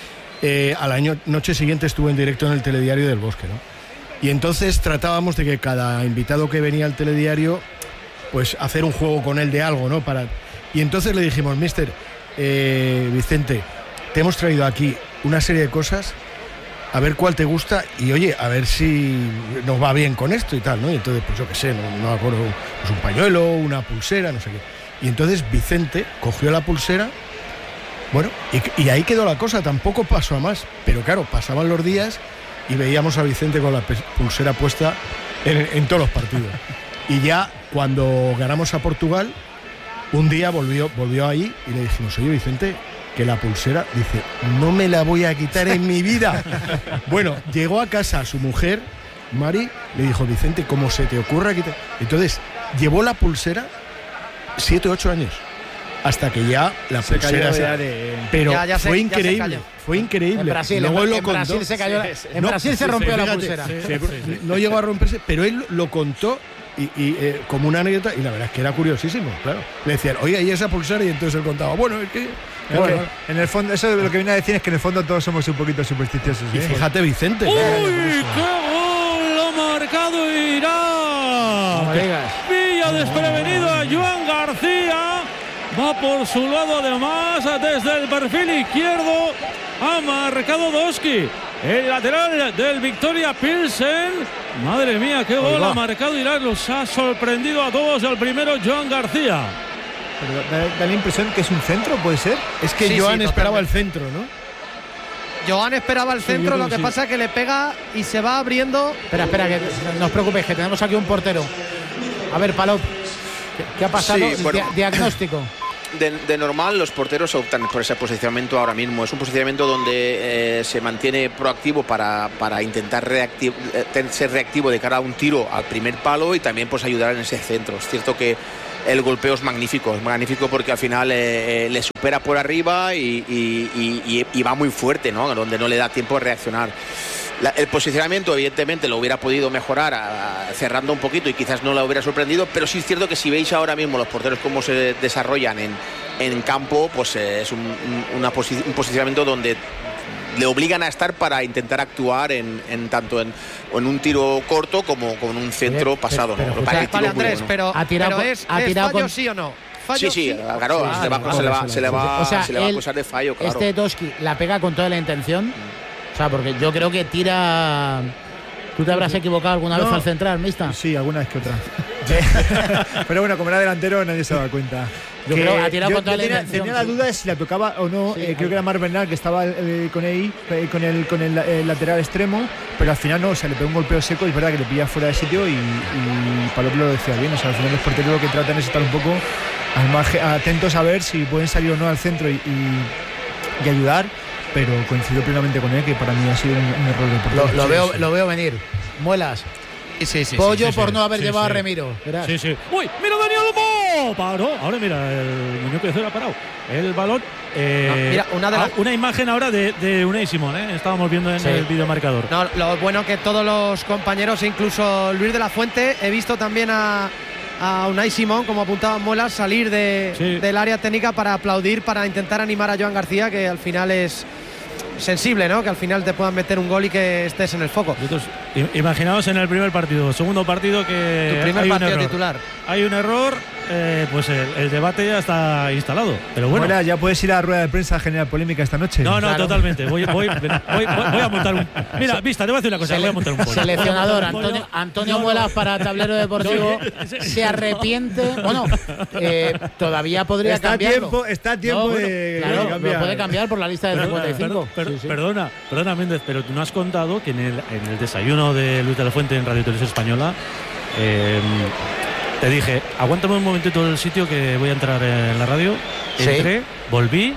eh, a la año- noche siguiente estuve en directo en el Telediario del Bosque, ¿no? Y entonces tratábamos de que cada invitado que venía al telediario, pues hacer un juego con él de algo, ¿no? Para... Y entonces le dijimos, mister, eh, Vicente, te hemos traído aquí una serie de cosas, a ver cuál te gusta y oye, a ver si nos va bien con esto y tal, ¿no? Y entonces, pues yo qué sé, no, no me acuerdo, pues un pañuelo, una pulsera, no sé qué. Y entonces Vicente cogió la pulsera, bueno, y, y ahí quedó la cosa, tampoco pasó a más. Pero claro, pasaban los días y veíamos a Vicente con la pe- pulsera puesta en, en todos los partidos. Y ya cuando ganamos a Portugal, un día volvió, volvió ahí y le dijimos, oye Vicente, que la pulsera, dice, no me la voy a quitar en mi vida. Bueno, llegó a casa su mujer, Mari, le dijo, Vicente, ¿cómo se te ocurra quitar? Entonces, llevó la pulsera siete o ocho años, hasta que ya la Se pulsera cayó se- ya de- Pero Ya- ya se- fue ya se increíble, cayó. fue increíble. En Brasil, Luego en, él lo en contó. Brasil se cayó. la- Sí, en no, Brasil se sí, rompió la fíjate, pulsera. se- no llegó a romperse, pero él lo contó y, y, eh, como una anécdota, y la verdad es que era curiosísimo, claro. Le decían, oye, ¿y esa pulsera? Y entonces él contaba, bueno, es que... Bueno, Bueno, en el fondo, eso lo que viene a decir es que en el fondo todos somos un poquito supersticiosos. y ¿eh? fíjate, Vicente. ¡Uy, claro, qué gol ha marcado No me Irak! digas. Pilla desprevenido a Joan García. Va por su lado además desde el perfil izquierdo. Ha marcado Doski. el lateral del Victoria Pilsen. Madre mía, qué gol ha marcado Irak. Los ha sorprendido a todos. El primero, Joan García. Pero da, da la impresión que es un centro, ¿puede ser? Es que Sí, Joan sí, esperaba totalmente. el centro, ¿no? Joan esperaba el Sí, centro, yo lo creo que que pasa es que le pega y se va abriendo. Espera, espera, que no os preocupéis, que tenemos aquí un portero. A ver, Palop, ¿qué, qué ha pasado? Sí, bueno. Dia- diagnóstico. De, de normal los porteros optan por ese posicionamiento ahora mismo. Es un posicionamiento donde eh, se mantiene proactivo para, para intentar reactiv eh, ser reactivo de cara a un tiro al primer palo y también pues ayudar en ese centro. Es cierto que el golpeo es magnífico, es magnífico porque al final eh, eh, le supera por arriba y, y, y, y va muy fuerte, ¿no? Donde no le da tiempo a reaccionar. La, el posicionamiento evidentemente lo hubiera podido mejorar a, a, cerrando un poquito y quizás no la hubiera sorprendido, pero sí es cierto que si veis ahora mismo los porteros cómo se desarrollan en, en campo, pues eh, es un, un, una posi un posicionamiento donde le obligan a estar para intentar actuar en, en tanto en, en un tiro corto como con un centro Pero, pasado, pero, ¿no? pero, Para el Vale, tiro muy Andrés, bueno. pero, Ha tirado pero con- es, ha es tirado fallo con- sí o no. Fallo Sí, sí, claro, Sí, se, le va, vale, se, le va, vale, se le va, o sea, se le va a él- acusar de fallo, claro. Este Toski la pega con toda la intención. O sea, porque yo creo que tira. ¿Tú te habrás equivocado alguna No. vez al central, Mista? Sí, alguna vez que otra. Pero bueno, como era delantero nadie se daba cuenta. Yo Que creo que ha tirado yo- con toda yo la tenía, intención, tenía la sí. duda de si la tocaba o no. Sí, eh, hay- creo que era Marc Bernal que estaba eh, con ahí, eh, con el, con el, eh, lateral extremo, pero al final no, o sea, le pegó un golpeo seco y es verdad que le pilla fuera de sitio y, y Palop lo decía bien. O sea, al final los porteros lo que tratan es estar un poco al margen, atentos a ver si pueden salir o no al centro y, y, y ayudar, pero coincido plenamente con él que para mí ha sido un, un error de portero. Lo, lo Sí, veo, sí. lo veo venir. Muelas. Sí, sí, sí. Pollo sí, por sí, no haber sí, llevado sí. a Remiro. Verás. Sí, sí. ¡Uy! ¡Mira Dani Olmo! Paró. Ahora mira, el muñeco de cero ha parado. El balón. eh, No, mira, una de las- ah, una imagen ahora de, de Unai Simón, ¿eh? Estábamos viendo en Sí. el videomarcador. No, lo bueno que todos los compañeros, incluso Luis de la Fuente, he visto también a, a Unai Simón, como apuntaba Muelas, salir de, Sí. del área técnica para aplaudir, para intentar animar a Joan García, que al final es sensible, ¿no? Que al final te puedan meter un gol y que estés en el foco. Y entonces, i- imaginaos en el primer partido, segundo partido que Tu primer hay un partido error. titular. Hay un error, eh, pues el, el debate ya está instalado. Pero bueno. Bueno, ya puedes ir a la rueda de prensa a generar polémica esta noche. No, no, Claro. totalmente. Voy, voy, voy, voy- voy a montar un. Mira, vista, te voy a decir una cosa. Voy a montar un pollo. Seleccionador Voy a montar un Antonio, pollo. Antonio No, no. Muelas para Tablero Deportivo No, se arrepiente. Bueno, eh, todavía podría Está a cambiarlo. tiempo, está a tiempo No, bueno, de, claro, de lo cambiar. puede cambiar por la lista de Perdona, cincuenta y cinco. per- per- Sí, sí. Perdona, perdona Méndez, pero tú no has contado que en el, en el desayuno de Luis de la Fuente en Radio Televisión Española eh, te dije, aguántame un momentito el sitio que voy a entrar en la radio. Sí. Entré, volví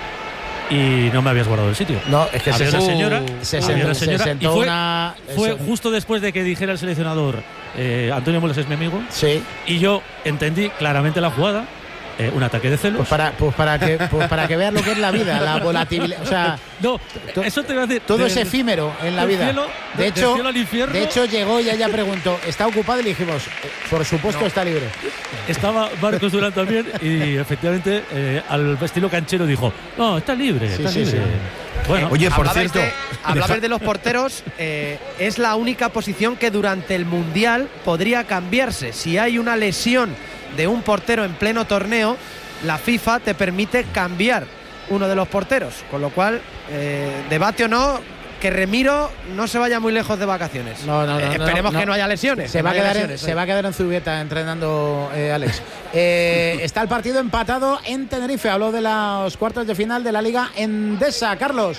y no me habías guardado el sitio. No, es que Había se, una se- señora, se, había sentó, una se señora, sentó y fue, una. fue eso. justo después de que dijera el seleccionador eh, Antonio Muelas es mi amigo Sí. y yo entendí claramente la jugada, eh, un ataque de celos. Pues para, pues para que pues para que veas lo que es la vida, la volatilidad. O sea, no, to- eso te voy a decir. todo de- es efímero en la del vida. cielo- de del hecho, cielo al infierno. de hecho llegó y ella preguntó, ¿está ocupado? Y le dijimos, "Eh, por supuesto está libre. Estaba Marcos Durán también y efectivamente eh, al estilo canchero dijo, no, está libre, Sí, está sí, libre. sí. Bueno, Oye, por Hablabais cierto, de, hablabais de los porteros, eh, es la única posición que durante el Mundial podría cambiarse. Si hay una lesión de un portero en pleno torneo, la FIFA te permite cambiar uno de los porteros. Con lo cual, eh, debate o no, que Remiro no se vaya muy lejos de vacaciones. No, no, no, Eh, no, esperemos no. que no haya lesiones. Se que va, a no haya quedar en, lesiones, se eh. va a quedar en Zubieta entrenando eh, Alex. Eh, está el partido empatado en Tenerife. Habló de los cuartos de final de la Liga Endesa. Carlos.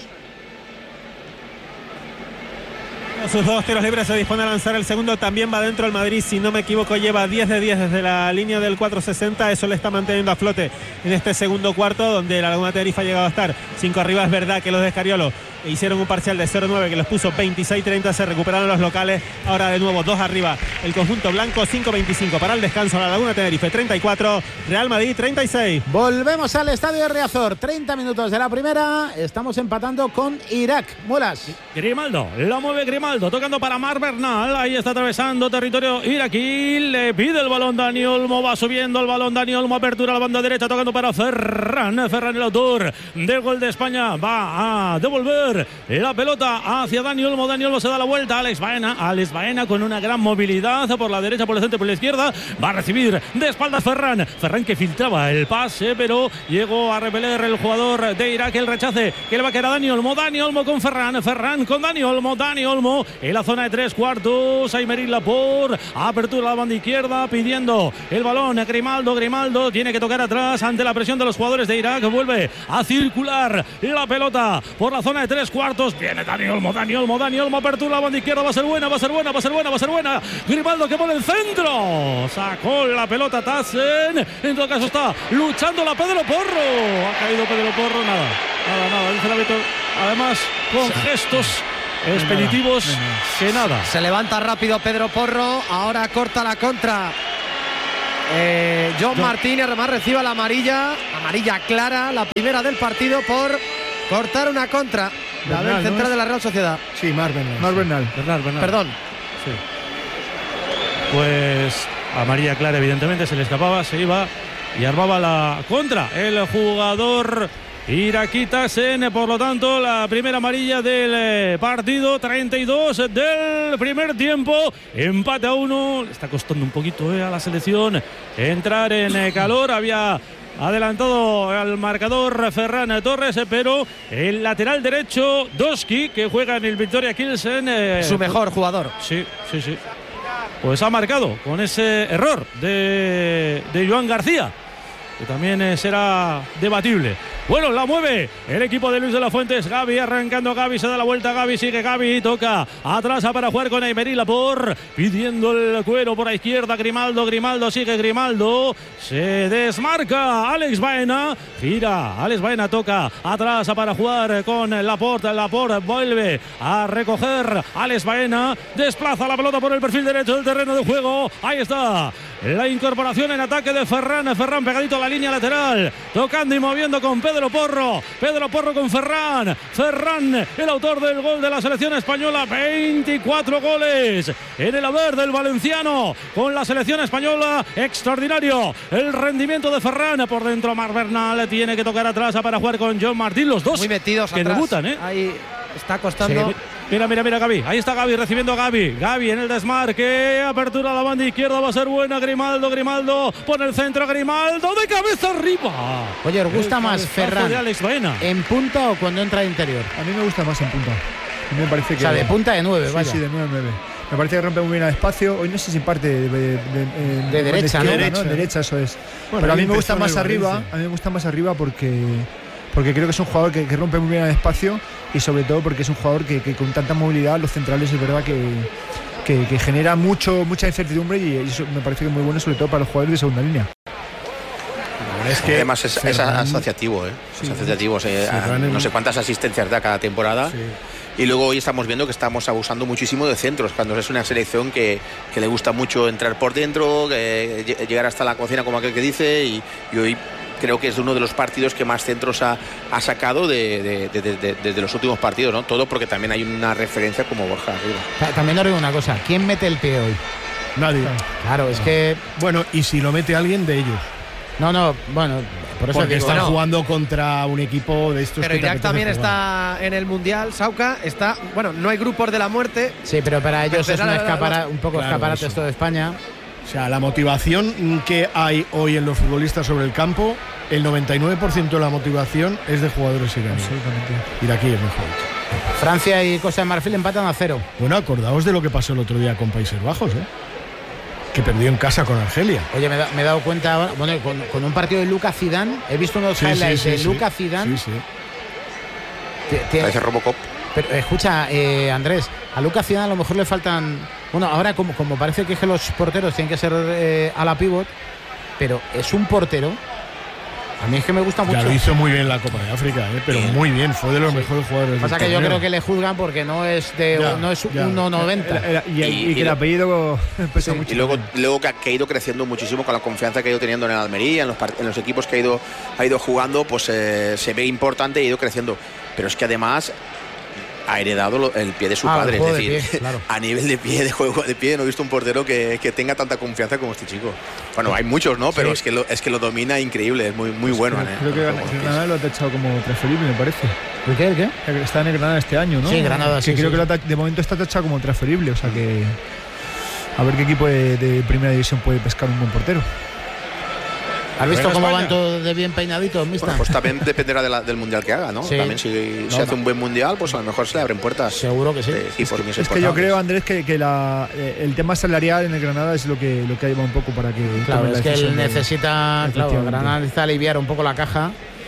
Sus dos tiros libres, se dispone a lanzar el segundo, también va dentro el Madrid, si no me equivoco lleva diez de diez desde la línea del cuatro sesenta, eso le está manteniendo a flote en este segundo cuarto, donde la Laguna Tenerife ha llegado a estar cinco arriba. Es verdad que los de Escariolo hicieron un parcial de cero nueve que los puso veintiséis treinta, se recuperaron los locales, ahora de nuevo dos arriba el conjunto blanco, cinco veinticinco para el descanso, la Laguna Tenerife treinta y cuatro, Real Madrid treinta y seis. Volvemos al estadio de Riazor. treinta minutos de la primera. Estamos empatando con Irak. Muelas. Grimaldo, la mueve Grimaldo, tocando para Mar Bernal, ahí está atravesando territorio iraquí, le pide el balón Dani Olmo, va subiendo el balón Dani Olmo, apertura a la banda derecha, tocando para Ferran, Ferran el autor del gol de España, va a devolver circular la pelota hacia Dani Olmo. Dani Olmo se da la vuelta. Alex Baena. Alex Baena con una gran movilidad por la derecha, por el centro, por la izquierda. Va a recibir de espaldas Ferran. Ferran que filtraba el pase, pero llegó a repeler el jugador de Irak el rechace que le va a quedar a Dani Olmo. Dani Olmo con Ferran. Ferran con Dani Olmo. Dani Olmo en la zona de tres cuartos. Aymeric Laporte. Apertura a la banda izquierda pidiendo el balón a Grimaldo. Grimaldo tiene que tocar atrás ante la presión de los jugadores de Irak. Vuelve a circular la pelota por la zona de tres cuartos. Viene Dani Olmo. Dani Olmo. Dani Olmo. Apertura a la banda izquierda. Va a ser buena. Va a ser buena. Va a ser buena. Va a ser buena. Grimaldo que pone el centro. Sacó la pelota Tassen. En todo caso está luchando la Pedro Porro. Ha caído Pedro Porro. Nada. Nada, nada. Dice el árbitro. Además, con gestos expeditivos que nada. Se levanta rápido Pedro Porro. Ahora corta la contra. Eh, John, John Martínez además recibe la amarilla. Amarilla clara. La primera del partido por cortar una contra. La del central ¿no de la Real Sociedad. Sí, Marc Bernal. Marc Bernal. Bernal, Bernal. Perdón. Sí. Pues amarilla clara, evidentemente, se le escapaba, se iba y armaba la contra el jugador iraquí Tassen. Por lo tanto, la primera amarilla del partido, treinta y dos del primer tiempo, empate a uno. Le está costando un poquito eh, a la selección entrar en calor. Había adelantado al marcador Ferran Torres, pero el lateral derecho Doski, que juega en el Victoria Kilsen, eh, su mejor jugador. Sí, sí, sí. Pues ha marcado con ese error de, de Joan García, que también eh, será debatible. Bueno, la mueve el equipo de Luis de la Fuentes. Gavi arrancando. Gavi se da la vuelta. Gavi sigue. Gavi toca atrás para jugar con Aymeric Laporte. Pidiendo el cuero por la izquierda. Grimaldo. Grimaldo sigue. Grimaldo se desmarca. Alex Baena gira. Alex Baena toca atrás para jugar con Laporte. Laporte vuelve a recoger. Alex Baena desplaza la pelota por el perfil derecho del terreno de juego. Ahí está la incorporación en ataque de Ferran. Ferran pegadito a la línea lateral. Tocando y moviendo con Pedro Pedro Porro, Pedro Porro con Ferran, Ferran, el autor del gol de la selección española, veinticuatro goles en el haber del valenciano con la selección española, extraordinario el rendimiento de Ferran. Por dentro Marc Bernal tiene que tocar atrás para jugar con John Martín, los dos muy metidos que atrás. debutan, ¿eh? Ahí está costando. Sí. Mira, mira, mira Gavi, ahí está Gavi recibiendo a Gavi, Gavi en el desmarque, apertura a la banda izquierda, va a ser buena, Grimaldo, Grimaldo, pone el centro, Grimaldo, de cabeza arriba. Oye, ¿os gusta el más Ferran de Alex Baena en punta o cuando entra de interior? A mí me gusta más en punta. A mí me parece que... O sea, de punta de nueve, sí, vaya. Sí, de nueve nueve. Me parece que rompe muy bien al espacio. Hoy no sé si parte de, de, de, de, de derecha, de ¿no? derecha, ¿no? Derecha, eso es. Bueno, pero a mí me gusta empezó más en el arriba. Valencia. A mí me gusta más arriba porque... porque creo que es un jugador que, que rompe muy bien el espacio y sobre todo porque es un jugador que, que con tanta movilidad los centrales es verdad que, que, que genera mucho mucha incertidumbre y eso me parece que es muy bueno sobre todo para los jugadores de segunda línea. Es que además es, es asociativo, ¿eh? Sí, es asociativo, eh, a, no sé cuántas asistencias da cada temporada. Sí. Y luego hoy estamos viendo que estamos abusando muchísimo de centros, cuando es una selección que, que le gusta mucho entrar por dentro, que, llegar hasta la cocina como aquel que dice, y, y hoy creo que es uno de los partidos que más centros ha, ha sacado de, de, de, de, de, de los últimos partidos, ¿no? Todo porque también hay una referencia como Borja arriba. También os digo una cosa, ¿quién mete el pie hoy? Nadie. Claro, es que... Bueno, y si lo mete alguien de ellos. No, no, bueno, por eso porque digo, están no. jugando contra un equipo de estos. Pero que Irak también jugar. Está en el Mundial, Sauca, está, bueno, no hay grupos de la muerte. Sí, pero para ellos pero es una la, la, escapara, la, un poco claro, escaparate eso. esto de España. O sea, la motivación que hay hoy en los futbolistas sobre el campo, el noventa y nueve por ciento de la motivación es de jugadores iraníes. Iraquíes, mejor dicho. Francia y Costa de Marfil empatan a cero. Bueno, acordaos de lo que pasó el otro día con Países Bajos, ¿eh? Que perdió en casa con Argelia. Oye, me, da, me he dado cuenta ahora, bueno, con, con un partido de Lucas Zidane, he visto unos sí, highlights sí, sí, de sí. Lucas Zidane. Sí, sí. Te, te, Parece Robocop. Pero escucha, eh, Andrés, a Lucas Zidane a lo mejor le faltan... Bueno, ahora como, como parece que, es que los porteros tienen que ser eh, a la pivot, pero es un portero... A mí es que me gusta mucho. Ya lo hizo muy bien la Copa de África, ¿eh? Pero muy bien, fue de los sí. mejores jugadores. Pasa que yo creo que le juzgan porque no es de ya, no es uno noventa. Y, y, y, y que el apellido pesa sí. mucho. Y luego, luego que ha, que ha ido creciendo muchísimo con la confianza que ha ido teniendo en el Almería, en los, en los equipos que ha ido, ha ido jugando, pues eh, se ve importante y ha ido creciendo. Pero es que además ha heredado lo, el pie de su ah, padre. Es decir, de pie, claro. a nivel de pie, de juego de pie, no he visto un portero que, que tenga tanta confianza como este chico. Bueno, hay muchos, ¿no? Pero sí. es, que lo, es que lo domina increíble, es muy, muy pues bueno. Creo, ¿eh? creo que Granada lo ha tachado como transferible, me parece. ¿El qué? ¿El qué? Está en el Granada este año, ¿no? Sí, Granada, que sí. creo sí. que lo, de momento está tachado como transferible, o sea que a ver qué equipo de, de primera división puede pescar un buen portero. ¿Has visto Bueno, cómo España. van todos de bien peinaditos, Mista? Bueno, pues también dependerá de la, del mundial que haga, ¿no? Sí. También si No, se hace no. un buen mundial, pues a lo mejor se le abren puertas. Seguro que sí. De equipos muy Es que yo importantes. creo, Andrés, que, que la, eh, el tema salarial en el Granada es lo que, lo que ha llevado un poco para que. Claro, tome la es que él decisión de- necesita, claro, Efectivamente. Granada necesita aliviar un poco la caja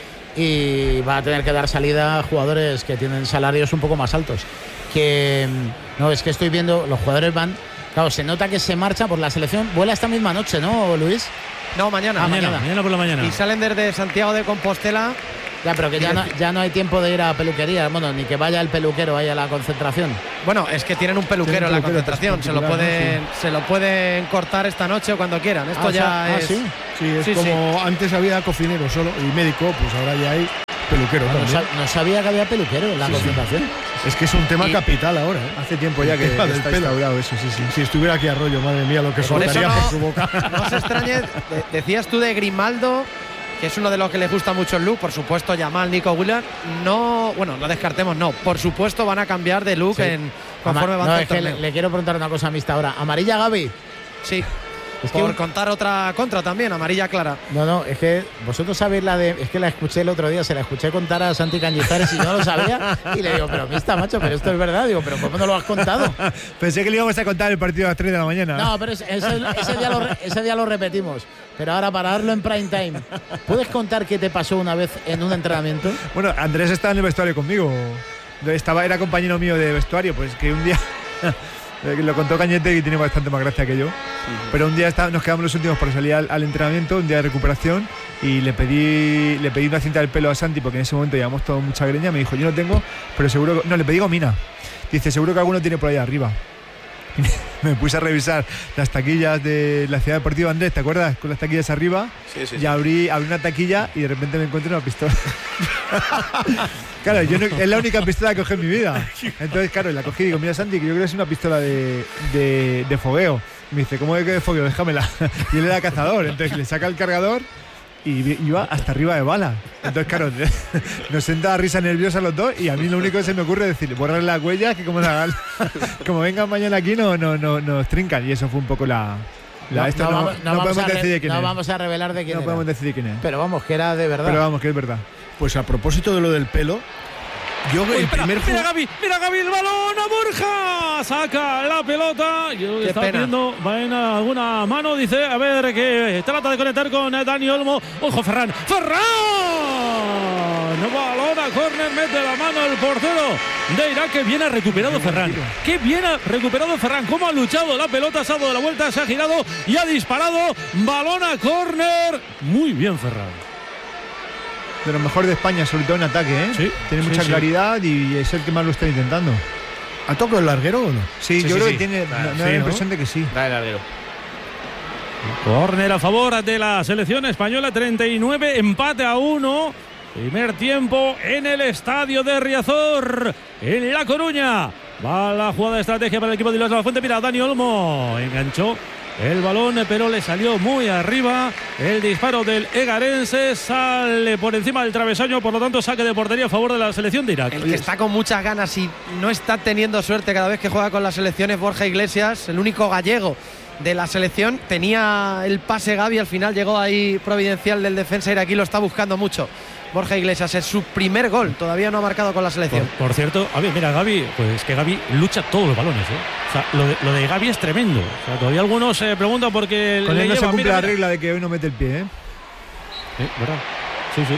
y va a tener que dar salida a jugadores que tienen salarios un poco más altos. Que no, es que estoy viendo, los jugadores van, claro, se nota que se marcha por la selección, vuela esta misma noche, ¿no, Luis? No, mañana. Ah, Mañana, mañana. mañana por la mañana. Y salen desde Santiago de Compostela. Ya, pero que ya no, ya no hay tiempo de ir a peluquería, bueno, ni que vaya el peluquero ahí a la concentración. Bueno, es que tienen un peluquero Tienen en la peluquero concentración. Se lo particular, pueden, ¿no? se lo pueden cortar esta noche o cuando quieran. Esto Ah, ya ah, es. sí. Sí, es Sí, como antes había cocinero solo y médico, pues ahora ya hay peluquero No, también. sab- no sabía que había peluquero en la Sí, sí. concentración. Es que es un tema Y- capital ahora, ¿eh? Hace tiempo ya que El tema del está pelo. instaurado eso, sí, sí. Si estuviera aquí Arroyo, madre mía, lo que Por eso soltaría no- por su boca. No se extrañe, de- decías tú de Grimaldo, que es uno de los que les gusta mucho el look, por supuesto, Yamal, Nico Williams, no, bueno, no descartemos, no, por supuesto van a cambiar de look Sí. en conforme Ama- va no, el es que le, torneo. le quiero preguntar una cosa Mista ahora. ¿Amarilla Gaby? Sí, Es que por un- contar otra contra también, amarilla clara. No, no, es que vosotros sabéis la de. Es que la escuché el otro día, se la escuché contar a Santi Cañizares y no lo sabía. Y le digo, pero Mista, macho, pero esto es verdad. Digo, pero ¿cómo no lo has contado? Pensé que le íbamos a contar el partido a las tres de la mañana. No, pero ese, ese- ese día lo, re- ese día lo repetimos. Pero ahora, para darlo en prime time, ¿puedes contar qué te pasó una vez en un entrenamiento? Bueno, Andrés estaba en el vestuario conmigo. Estaba, era compañero mío de vestuario, pues que un día lo contó Cañete y tiene bastante más gracia que yo. Pero un día está- nos quedamos los últimos para salir al, al entrenamiento, un día de recuperación, y le pedí le pedí una cinta del pelo a Santi porque en ese momento llevamos todo mucha greña. Me dijo, yo no tengo, pero seguro que, no, le pedí gomina. Dice, seguro que alguno tiene por ahí arriba. Y me puse a revisar las taquillas de la ciudad deportiva Andrés, ¿te acuerdas? Con las taquillas arriba. Sí, sí, Y sí. abrí, abrí una taquilla y de repente me encuentro una pistola. Claro, yo no- es la única pistola que cogí en mi vida. Entonces, claro, la cogí y digo, mira Santi, que yo creo que es una pistola de, de, de fogueo. Me dice, ¿cómo es que de fogueo? Déjamela. Y él era cazador, entonces le saca el cargador y vi- iba hasta arriba de bala. Entonces, claro, nos senta a risa nerviosa los dos y a mí lo único que se me ocurre es decir, borrar las huellas, que como, la, como vengan mañana aquí no, no, no, nos trincan. Y eso fue un poco la... la No, esto no no, vamos, no no vamos podemos a re- decidir quién no es. vamos a revelar de quién No era. podemos decidir quién es. Pero vamos, que era de verdad. Pero vamos, que es verdad. Pues a propósito de lo del pelo, yo Uy, el espera, primer mira ju- Gaby, mira Gaby, el balón a Borja, saca la pelota. Yo Qué estaba pena. viendo, va en alguna mano, dice, a ver que trata de conectar con eh, Dani Olmo. Ojo, Ferran, Ferran, balón a córner, mete la mano el portero de Irak, que bien ha recuperado Ferran, que bien ha recuperado Ferran, cómo ha luchado la pelota, se ha dado la vuelta, se ha girado y ha disparado, balón a córner, muy bien Ferran. De lo mejor de España, sobre todo en ataque, ¿eh? Sí, tiene sí, mucha sí. claridad y es el que más lo está intentando. ¿ha tocado el larguero o no? Sí, Sí, yo sí, creo sí. que tiene. Claro, me sí, da la ¿no? impresión de que sí. Dale, larguero. Córner a favor de la selección española, treinta y nueve, empate a uno. Primer tiempo en el estadio de Riazor, en La Coruña. Va la jugada de estrategia para el equipo de Los de la Fuente. Mira, Dani Olmo enganchó el balón, pero le salió muy arriba. El disparo del egarense sale por encima del travesaño, por lo tanto saque de portería a favor de la selección de Irak. El que está con muchas ganas y no está teniendo suerte cada vez que juega con las selecciones, Borja Iglesias, el único gallego de la selección. Tenía el pase Gaby, al final llegó ahí providencial del defensa iraquí, lo está buscando mucho. Borja Iglesias es su primer gol, todavía no ha marcado con la Por, selección. por cierto, a ver, mira, Gaby, pues que Gaby lucha todos los balones, ¿eh? O sea, lo de, lo de Gaby es tremendo. O sea, todavía algunos se preguntan por qué Con le él no se lleva, cumple mira, la mira. regla de que hoy no mete el pie, ¿eh? Sí, ¿verdad? Sí, sí.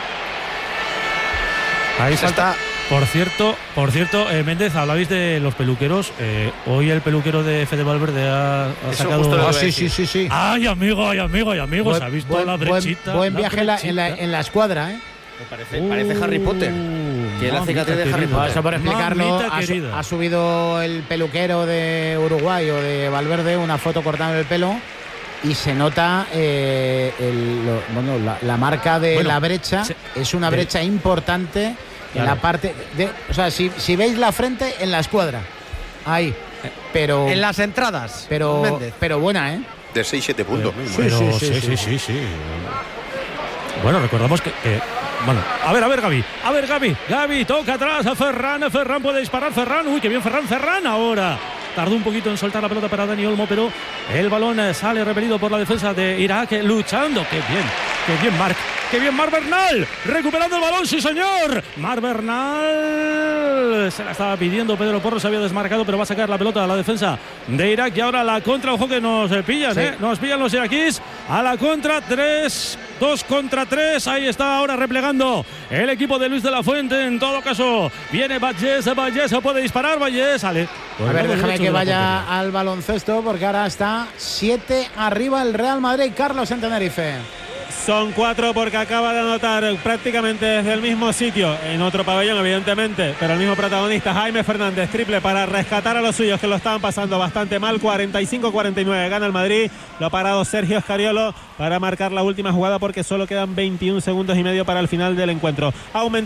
Ahí Se falta. está- Por cierto, por cierto, eh, Méndez, hablabais de los peluqueros. Eh, hoy el peluquero de Fede Valverde ha, ha Eso sacado. justo lo Ah, iba a sí, decir. sí, sí, sí. Ay, amigo, ay, amigo, ay, amigo. Buen- Se ha visto buen- la buen- brechita. Buen la viaje en la, en, la, brechita. en la escuadra, ¿eh? Me parece, parece Harry Potter. Uh, Tiene la mamita cicatriz de Harry querida. Potter. Eso por explicarlo, Mamita ha, su- querida. ha subido el peluquero de Uruguay o de Valverde una foto cortando el pelo y se nota eh, el- lo- bueno, la, la marca de Bueno, la brecha. se- Es una de- brecha importante claro. En la parte de, o sea, si, si veis la frente en la escuadra, ahí, pero en las entradas, pero, pero buena, ¿eh? De seis siete puntos. Pero, sí, sí, sí, sí, sí, sí. Bueno, recordamos que, que bueno, a ver, a ver, Gaby, a ver, Gaby, Gaby, toca atrás a Ferran, Ferran puede disparar, Ferran, uy, qué bien Ferran, Ferran ahora. Tardó un poquito en soltar la pelota para Dani Olmo, pero el balón sale repelido por la defensa de Irak, luchando. ¡Qué bien! ¡Qué bien, Marc! ¡Qué bien, Marc Bernal! Recuperando el balón, ¡sí, señor! Marc Bernal se la estaba pidiendo. Pedro Porro se había desmarcado, pero va a sacar la pelota a la defensa de Irak. Y ahora la contra, ojo que nos pillan, sí. ¿eh? Nos pillan los iraquíes. A la contra, tres, dos contra tres. Ahí está ahora replegando el equipo de Luis de la Fuente. En todo caso, viene Vallés, Vallés puede disparar, Vallés, sale. A ver, déjame que vaya al baloncesto porque ahora está siete arriba el Real Madrid. Carlos en Tenerife. Son cuatro porque acaba de anotar prácticamente desde el mismo sitio, en otro pabellón evidentemente, pero el mismo protagonista, Jaime Fernández, triple para rescatar a los suyos que lo estaban pasando bastante mal. Cuarenta y cinco cuarenta y nueve gana el Madrid. Lo ha parado Sergio Escariolo para marcar la última jugada porque solo quedan veintiún segundos y medio para el final del encuentro. Aumenta